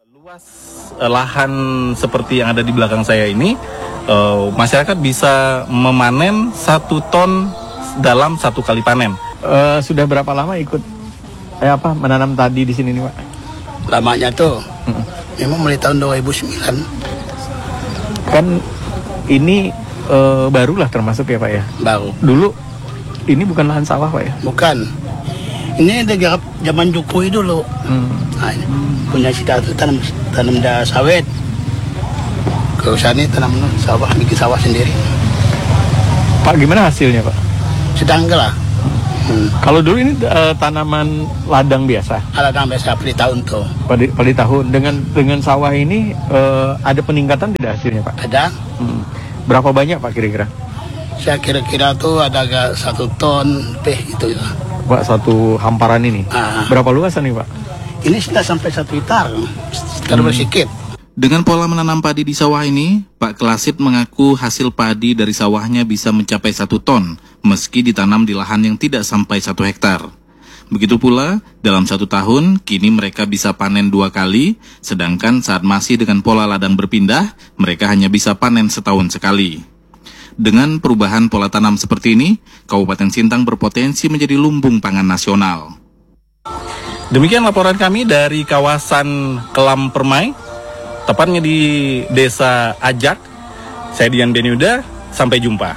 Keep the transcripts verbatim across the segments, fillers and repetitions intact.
Luas eh, lahan seperti yang ada di belakang saya ini, eh, masyarakat bisa memanen satu ton dalam satu kali panen. Uh, sudah berapa lama ikut eh apa menanam tadi di sini nih, Pak? Lamanya tuh, Hmm. memang mulai tahun dua ribu sembilan. Kan ini uh, barulah termasuk ya, Pak ya. Baru. Dulu ini bukan lahan sawah, Pak ya. Bukan. Ini digarap zaman Jokowi dulu. Hmm. Nah, ini punya cita itu tanam tanam dah sawit. Kalau saya ini tanam sawah, bikin sawah sendiri. Pak, gimana hasilnya, Pak? Sedang lah. Hmm. Kalau dulu ini uh, tanaman ladang biasa, Ada yang biasa beli tahun tuh. padi, padi tahun. Dengan dengan sawah ini uh, ada peningkatan tidak hasilnya, Pak? Ada. Hmm. Berapa banyak, Pak, kira-kira? Saya kira-kira tuh ada agak satu ton lebih itu ya. Pak, satu hamparan ini. Ah. Berapa luasan nih, Pak? Ini sudah sampai satu hektar, sekitar Hmm. bersikit. Dengan pola menanam padi di sawah ini, Pak Klasit mengaku hasil padi dari sawahnya bisa mencapai satu ton, meski ditanam di lahan yang tidak sampai satu hektar. Begitu pula, dalam satu tahun, kini mereka bisa panen dua kali, sedangkan saat masih dengan pola ladang berpindah, mereka hanya bisa panen setahun sekali. Dengan perubahan pola tanam seperti ini, Kabupaten Sintang berpotensi menjadi lumbung pangan nasional. Demikian laporan kami dari kawasan Kelam Permai, tepatnya di Desa Ajak. Saya Dian Beniuda, sampai jumpa.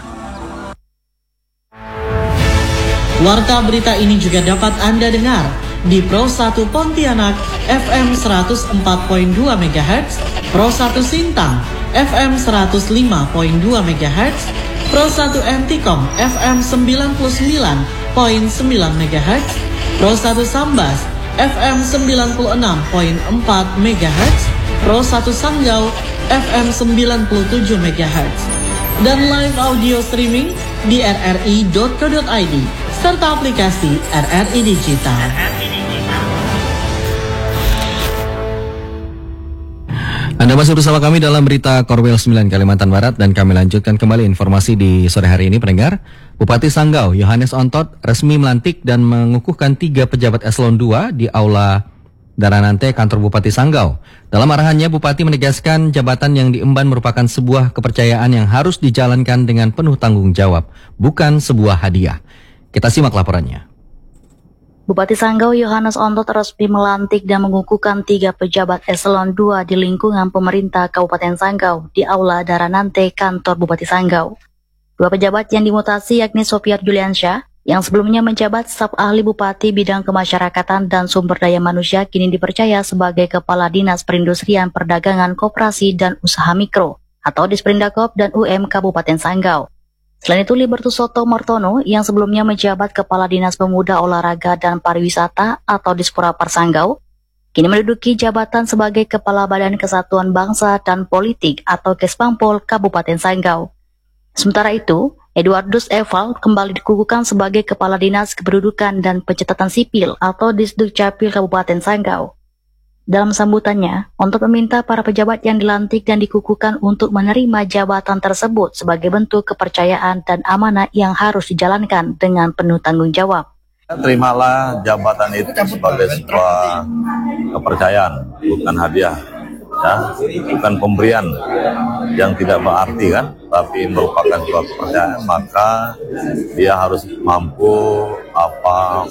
Warta berita ini juga dapat Anda dengar di Pro satu Pontianak F M seratus empat koma dua megahertz, Pro satu Sintang F M seratus lima koma dua megahertz, Pro satu Antikom F M sembilan puluh sembilan koma sembilan megahertz, Pro satu Sambas F M sembilan puluh enam koma empat megahertz, Pro satu Sanggau F M sembilan puluh tujuh megahertz, dan live audio streaming di r r i dot co dot i d serta aplikasi R R I Digital. Anda masih bersama kami dalam berita Korwil sembilan Kalimantan Barat, dan kami lanjutkan kembali informasi di sore hari ini, pendengar. Bupati Sanggau Yohanes Ontot resmi melantik dan mengukuhkan tiga pejabat eselon dua di Aula Daranante kantor Bupati Sanggau. Dalam arahannya, Bupati menegaskan jabatan yang diemban merupakan sebuah kepercayaan yang harus dijalankan dengan penuh tanggung jawab, bukan sebuah hadiah. Kita simak laporannya. Bupati Sanggau Yohanes Ontot resmi melantik dan mengukuhkan tiga pejabat eselon dua di lingkungan pemerintah Kabupaten Sanggau di Aula Daranante kantor Bupati Sanggau. Dua pejabat yang dimutasi yakni Sofiat Juliansyah, yang sebelumnya menjabat staf ahli Bupati bidang kemasyarakatan dan sumber daya manusia, kini dipercaya sebagai Kepala Dinas Perindustrian Perdagangan Koperasi dan Usaha Mikro atau Disperindakop dan U M Kabupaten Sanggau. Selain itu, Libertus Soto Martono yang sebelumnya menjabat Kepala Dinas Pemuda Olahraga dan Pariwisata atau Disporapar Sanggau, kini menduduki jabatan sebagai Kepala Badan Kesatuan Bangsa dan Politik atau Kespampol Kabupaten Sanggau. Sementara itu, Eduardus Eval kembali dikukuhkan sebagai Kepala Dinas Kependudukan dan Pencatatan Sipil atau Disdukcapil Kabupaten Sanggau. Dalam sambutannya, Ontot meminta para pejabat yang dilantik dan dikukuhkan untuk menerima jabatan tersebut sebagai bentuk kepercayaan dan amanah yang harus dijalankan dengan penuh tanggung jawab. Terimalah jabatan itu sebagai sebuah kepercayaan, bukan hadiah, ya, bukan pemberian yang tidak berarti kan, tapi merupakan sebuah kepercayaan. Maka dia harus mampu apa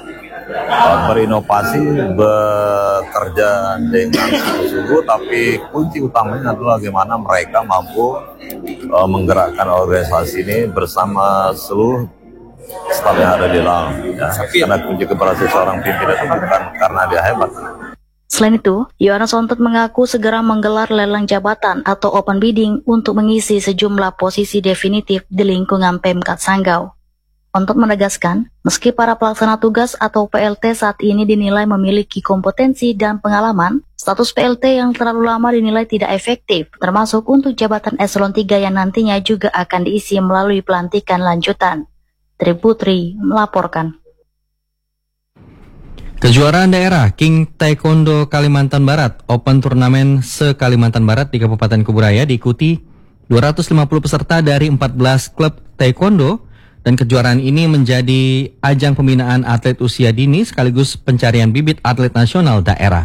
berinovasi, bekerja dengan sungguh-sungguh, tapi kunci utamanya adalah bagaimana mereka mampu uh, menggerakkan organisasi ini bersama seluruh staf yang ada di dalam, ya. Karena kunci keberhasilan seorang pimpinan itu bukan karena dia hebat. Selain itu, Yohanes Ontot mengaku segera menggelar lelang jabatan atau open bidding untuk mengisi sejumlah posisi definitif di lingkungan Pemkat Sanggau. Ontot menegaskan, meski para pelaksana tugas atau P L T saat ini dinilai memiliki kompetensi dan pengalaman, status P L T yang terlalu lama dinilai tidak efektif, termasuk untuk jabatan eselon tiga yang nantinya juga akan diisi melalui pelantikan lanjutan. Tri Putri melaporkan. Kejuaraan daerah King Taekwondo Kalimantan Barat Open Turnamen se-Kalimantan Barat di Kabupaten Kuburaya diikuti dua ratus lima puluh peserta dari empat belas klub taekwondo, dan kejuaraan ini menjadi ajang pembinaan atlet usia dini sekaligus pencarian bibit atlet nasional daerah.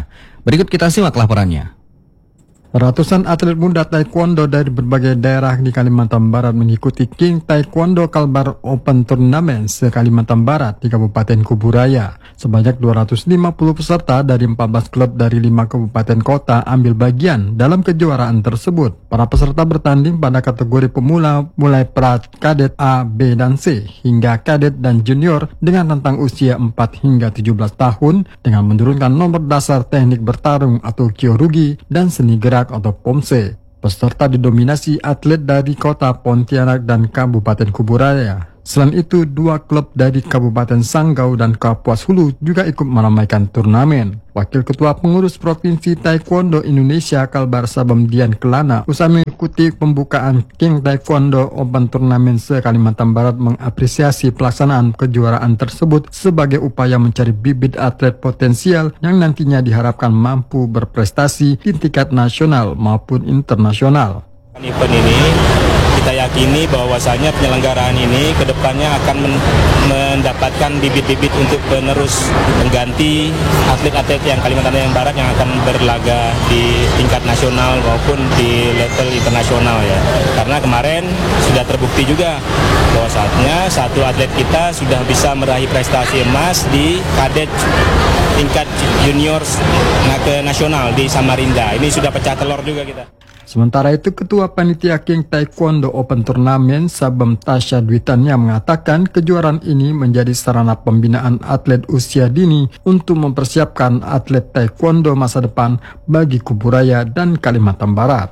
Berikut kita simak laporannya. Ratusan atlet muda taekwondo dari berbagai daerah di Kalimantan Barat mengikuti King Taekwondo Kalbar Open Tournament se-Kalimantan Barat di Kabupaten Kuburaya. Sebanyak dua ratus lima puluh peserta dari empat belas klub dari lima kabupaten kota ambil bagian dalam kejuaraan tersebut. Para peserta bertanding pada kategori pemula mulai pra kadet A, B, dan C hingga kadet dan junior dengan rentang usia empat hingga tujuh belas tahun dengan menurunkan nomor dasar teknik bertarung atau kyorugi dan seni gerak atau pomse. Peserta didominasi atlet dari kota Pontianak dan Kabupaten Kuburaya. Selain itu, dua klub dari Kabupaten Sanggau dan Kapuas Hulu juga ikut meramaikan turnamen. Wakil Ketua Pengurus Provinsi Taekwondo Indonesia Kalbar Sabam Dian Kelana usai mengikuti pembukaan King Taekwondo Open Tournament se-Kalimantan Barat mengapresiasi pelaksanaan kejuaraan tersebut sebagai upaya mencari bibit atlet potensial yang nantinya diharapkan mampu berprestasi di tingkat nasional maupun internasional. Event ini kita yakini bahwasanya penyelenggaraan ini kedepannya akan men mendapatkan bibit-bibit untuk penerus mengganti atlet-atlet yang Kalimantan yang Barat yang akan berlaga di tingkat nasional maupun di level internasional ya. Karena kemarin sudah terbukti juga bahwasanya satu atlet kita sudah bisa meraih prestasi emas di kadet tingkat junior ke nasional di Samarinda. Ini sudah pecah telur juga kita. Sementara itu, Ketua Panitia King Taekwondo Open Tournament Sabam Tasya Dwitanya mengatakan kejuaraan ini menjadi sarana pembinaan atlet usia dini untuk mempersiapkan atlet taekwondo masa depan bagi Kuburaya dan Kalimantan Barat.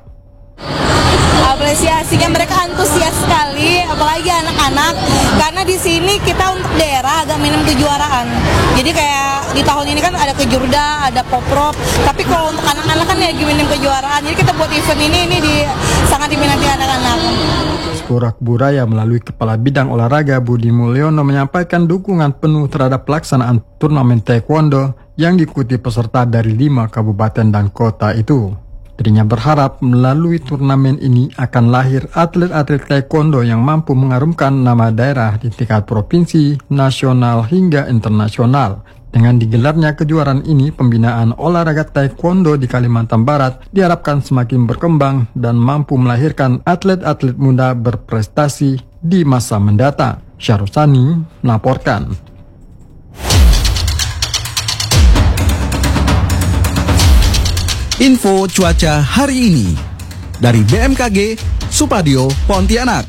Apresiasinya mereka antusias sekali, apalagi anak-anak, karena di sini kita untuk daerah agak minim kejuaraan. Jadi kayak di tahun ini kan ada kejurda, ada poprov, tapi kalau untuk anak-anak kan lagi minim kejuaraan. Jadi kita buat event ini ini di, sangat diminati anak-anak. Sekolah Kuburaya melalui Kepala Bidang Olahraga Budi Mulyono menyampaikan dukungan penuh terhadap pelaksanaan turnamen taekwondo yang diikuti peserta dari lima kabupaten dan kota itu. Dirinya berharap melalui turnamen ini akan lahir atlet-atlet taekwondo yang mampu mengharumkan nama daerah di tingkat provinsi, nasional, hingga internasional. Dengan digelarnya kejuaraan ini, pembinaan olahraga taekwondo di Kalimantan Barat diharapkan semakin berkembang dan mampu melahirkan atlet-atlet muda berprestasi di masa mendatang. Syarusani melaporkan. Info cuaca hari ini dari B M K G Supadio Pontianak.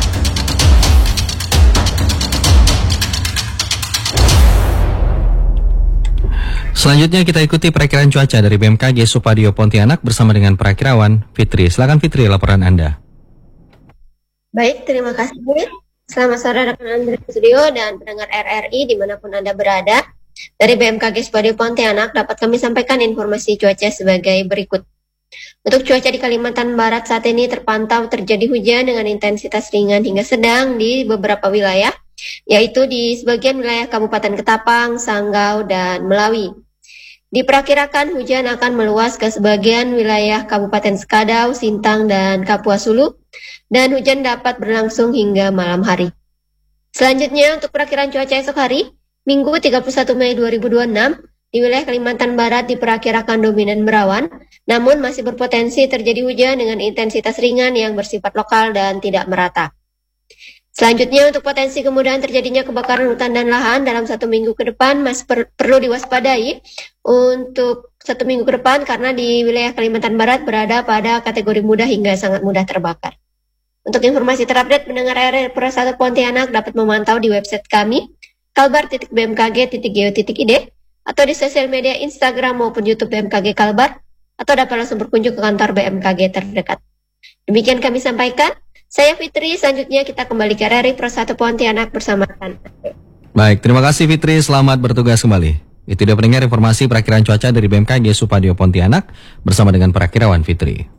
Selanjutnya kita ikuti perakiraan cuaca dari B M K G Supadio Pontianak bersama dengan perakirawan Fitri. Silakan Fitri, laporan Anda. Baik, terima kasih. Selamat sore rekan Anda di studio dan pendengar R R I dimanapun Anda berada. Dari B M K G Supadio Pontianak dapat kami sampaikan informasi cuaca sebagai berikut. Untuk cuaca di Kalimantan Barat saat ini terpantau terjadi hujan dengan intensitas ringan hingga sedang di beberapa wilayah, yaitu di sebagian wilayah Kabupaten Ketapang, Sanggau, dan Melawi. Diperkirakan hujan akan meluas ke sebagian wilayah Kabupaten Skadau, Sintang, dan Kapuas Hulu, dan hujan dapat berlangsung hingga malam hari. Selanjutnya untuk perakiraan cuaca esok hari, Minggu tiga puluh satu Mei dua ribu dua puluh enam, di wilayah Kalimantan Barat diperkirakan dominan berawan, namun masih berpotensi terjadi hujan dengan intensitas ringan yang bersifat lokal dan tidak merata. Selanjutnya untuk potensi kemudahan terjadinya kebakaran hutan dan lahan dalam satu minggu ke depan masih per perlu diwaspadai untuk satu minggu ke depan karena di wilayah Kalimantan Barat berada pada kategori mudah hingga sangat mudah terbakar. Untuk informasi terupdate pendengar R R I Pro satu Pontianak dapat memantau di website kami kalbar titik b m k g titik go titik i d atau di sosial media Instagram maupun YouTube B M K G Kalbar atau dapat langsung berkunjung ke kantor B M K G terdekat. Demikian kami sampaikan. Saya Fitri, selanjutnya kita kembali ke R R I Pro satu Pontianak bersama rekan. Baik, terima kasih Fitri, selamat bertugas kembali. Itu dia pendengar informasi perakiraan cuaca dari B M K G Supadio Pontianak bersama dengan perakirawan Fitri.